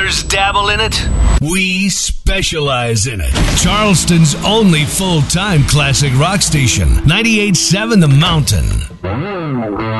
others dabble in it. We specialize in it. Charleston's only full-time classic rock station, 98.7 The Mountain.